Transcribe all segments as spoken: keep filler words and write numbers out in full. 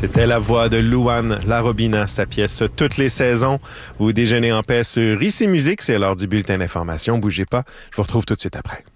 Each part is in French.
C'était la voix de Louane Larobina, sa pièce « Toutes les saisons ». Vous déjeunez en paix sur Ici Musique, c'est l'heure du bulletin d'information. Bougez pas, je vous retrouve tout de suite après.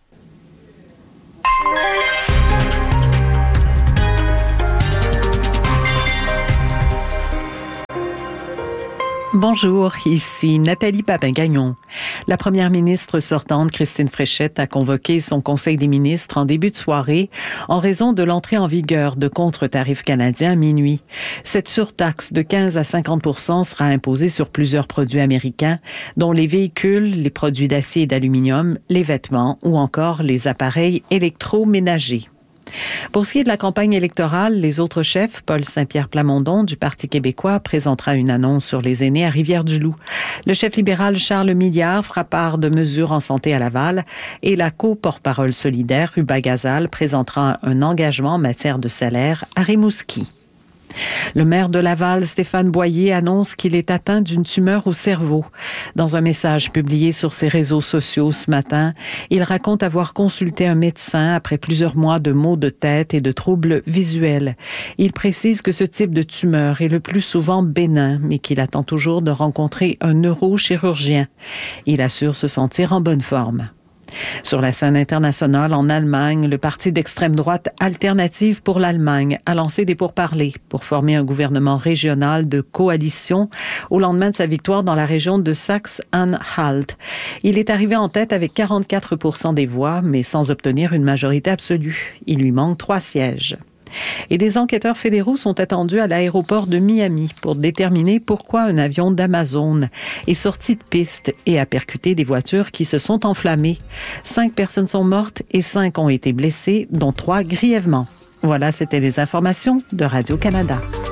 Bonjour, ici Nathalie Papin-Gagnon. La première ministre sortante, Christine Fréchette, a convoqué son conseil des ministres en début de soirée en raison de l'entrée en vigueur de contre-tarifs canadiens à minuit. Cette surtaxe de quinze à cinquante pour cent sera imposée sur plusieurs produits américains, dont les véhicules, les produits d'acier et d'aluminium, les vêtements ou encore les appareils électroménagers. Pour ce qui est de la campagne électorale, les autres chefs, Paul Saint-Pierre Plamondon du Parti québécois présentera une annonce sur les aînés à Rivière-du-Loup. Le chef libéral Charles Milliard fera part de mesures en santé à Laval et la co-porte-parole solidaire Ruba Gazal présentera un engagement en matière de salaire à Rimouski. Le maire de Laval, Stéphane Boyer, annonce qu'il est atteint d'une tumeur au cerveau. Dans un message publié sur ses réseaux sociaux ce matin, il raconte avoir consulté un médecin après plusieurs mois de maux de tête et de troubles visuels. Il précise que ce type de tumeur est le plus souvent bénin, mais qu'il attend toujours de rencontrer un neurochirurgien. Il assure se sentir en bonne forme. Sur la scène internationale, en Allemagne, le parti d'extrême droite Alternative pour l'Allemagne a lancé des pourparlers pour former un gouvernement régional de coalition au lendemain de sa victoire dans la région de Saxe-Anhalt. Il est arrivé en tête avec quarante-quatre pour cent des voix, mais sans obtenir une majorité absolue. Il lui manque trois sièges. Et des enquêteurs fédéraux sont attendus à l'aéroport de Miami pour déterminer pourquoi un avion d'Amazon est sorti de piste et a percuté des voitures qui se sont enflammées. Cinq personnes sont mortes et cinq ont été blessées, dont trois grièvement. Voilà, c'était les informations de Radio-Canada.